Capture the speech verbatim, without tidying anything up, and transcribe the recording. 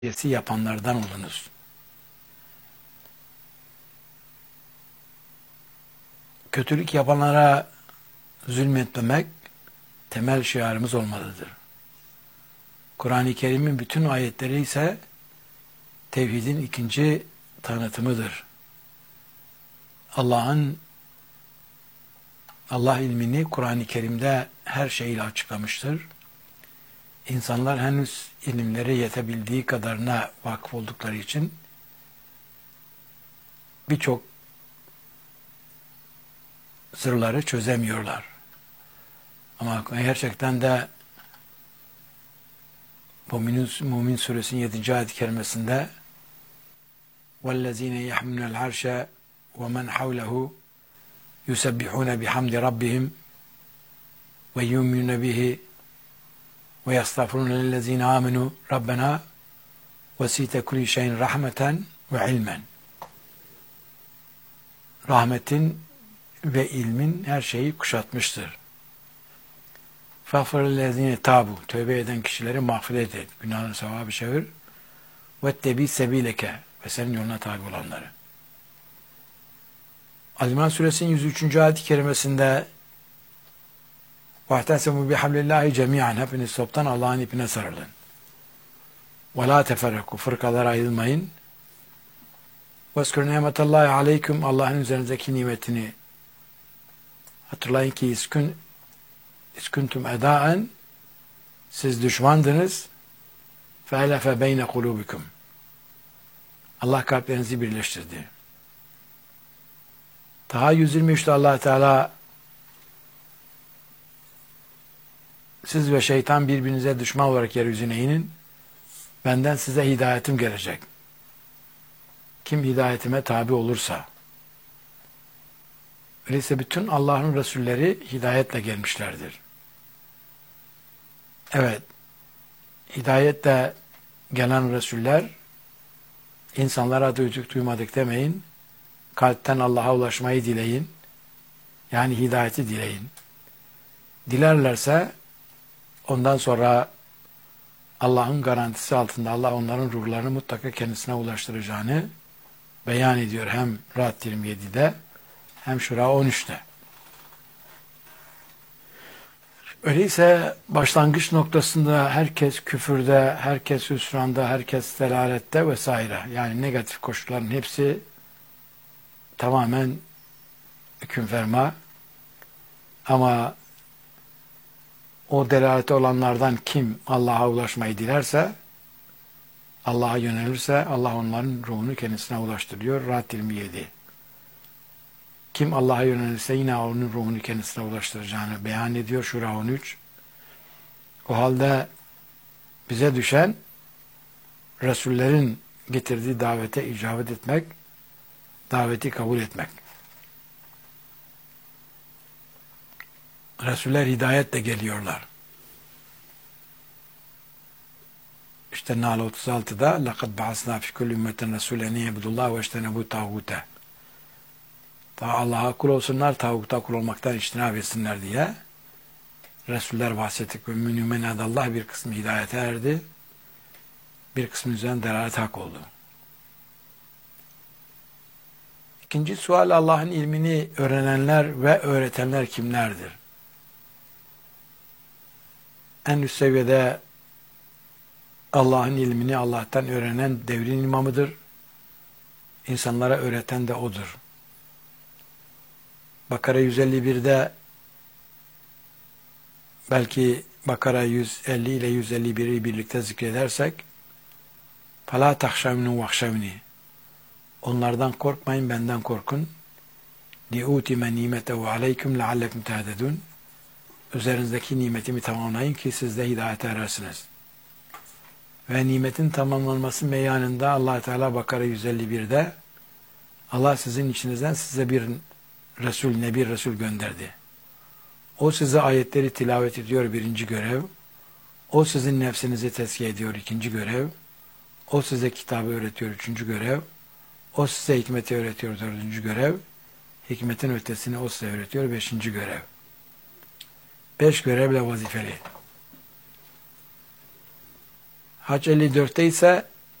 Yesi yapanlardan olunuz. Kötülük yapanlara zulmetmemek temel şiarımız olmalıdır. Kur'an-ı Kerim'in bütün ayetleri ise tevhidin ikinci tanıtımıdır. Allah'ın Allah ilmini Kur'an-ı Kerim'de her şeyle açıklamıştır. İnsanlar henüz ilimleri yetebildiği kadarına vakıf oldukları için birçok sırları çözemiyorlar. Ama gerçekten de Mümin, Mümin Suresinin yedinci ayet-i kerimesinde وَالَّذ۪ينَ يَحْمِلُونَ الْعَرْشَ وَمَنْ حَوْلَهُ يُسَبِّحُونَ بِحَمْدِ رَبِّهِمْ وَيُؤْمِنُونَ بِهِ وَيَسْتَغْفِرُونَ لِلَّذ۪ينَ آمَنُوا رَبَّنَا وَسِعْتَ كُلَّ شَيْءٍ رَحْمَةً وَعِلْمًا. Rahmetin ve ilmin her şeyi kuşatmıştır. فَغْفِرْ لِلَّذ۪ينَ تَابُوا Tövbe eden kişileri mağfiret et. Günahını sevabı çevir. وَاتَّبِي سَب۪يلَكَ Ve senin yoluna tabi olanları. Az-Zumar Suresinin yüz üçüncü ayet-i kerimesinde وَاَحْتَسِمُوا بِحَبْلِ اللّٰهِ جَمِيعًا Hepiniz toptan Allah'ın ipine sarılın. وَلَا تَفَرَّقُوا Fırkalara ayrılmayın. وَاذْكُرْ نِعْمَةَ اللّٰهِ عَلَيْكُمْ Allah'ın üzerinizdeki nimetini hatırlayın ki iskün İsküntum edaen siz düşmandınız fe'elefe beyne kulubikum Allah kalplerinizi birleştirdi. Daha yüz yirmi üçte Allah Teala siz ve şeytan birbirinize düşman olarak yeryüzüne inin. Benden size hidayetim gelecek. Kim hidayetime tabi olursa. Öyleyse bütün Allah'ın Resulleri hidayetle gelmişlerdir. Evet, hidayetle gelen Resuller insanlara duyduk duymadık demeyin. Kalpten Allah'a ulaşmayı dileyin. Yani hidayeti dileyin. Dilerlerse ondan sonra Allah'ın garantisi altında Allah onların ruhlarını mutlaka kendisine ulaştıracağını beyan ediyor. Hem Ra'd yirmi yedide hem Şura on üçte. Öyleyse başlangıç noktasında herkes küfürde, herkes hüsranda, herkes delalette vesaire. Yani negatif koşulların hepsi tamamen hüküm ferma. Ama o delalete olanlardan kim Allah'a ulaşmayı dilerse, Allah'a yönelirse Allah onların ruhunu kendisine ulaştırıyor. Ra'd yirmi yedi. Kim Allah'a yönelirse yine onun ruhunu kendisine ulaştıracağını beyan ediyor. Şura on üç. O halde bize düşen Resullerin getirdiği davete icabet etmek, daveti kabul etmek. Resuller hidayetle geliyorlar. İşte Nahl otuz altıda لَقَدْ بَعَثْنَا فِي كُلِّ اُمَّةٍ رَسُولًا اِيَبُدُ اللّٰهِ وَاَجْتَنَبُوا تَاغُوتَ Daha Allah'a kul olsunlar, tağuta kul olmaktan içtinab etsinler diye Resuller bahsettik. Ve münümen adallah bir kısmı hidayete erdi. Bir kısmı üzerine delalet hak oldu. İkinci sual Allah'ın ilmini öğrenenler ve öğretenler kimlerdir? En üst seviyede Allah'ın ilmini Allah'tan öğrenen devrin imamıdır. İnsanlara öğreten de odur. Bakara yüz elli birde belki Bakara yüz elli ile yüz elli biri birlikte zikredersek فَلَا تَخْشَوْنُ وَخْشَوْنِ Onlardan korkmayın, benden korkun. لِعُوتِمَ نِيمَتَهُ عَلَيْكُمْ لَعَلَّكُمْ تَهْتَدُونَ Üzerinizdeki nimetimi tamamlayın ki siz de hidayete erersiniz. Ve nimetin tamamlanması meyanında Allah Teala Bakara yüz elli birde Allah sizin içinizden size bir Resul, Nebi Resul gönderdi. O size ayetleri tilavet ediyor birinci görev. O sizin nefsinizi tezkiye ediyor ikinci görev. O size kitabı öğretiyor üçüncü görev. O size hikmeti öğretiyor dördüncü görev. Hikmetin ötesini o size öğretiyor beşinci görev. Beş görevle vazifeli. Hac elli dörtte ise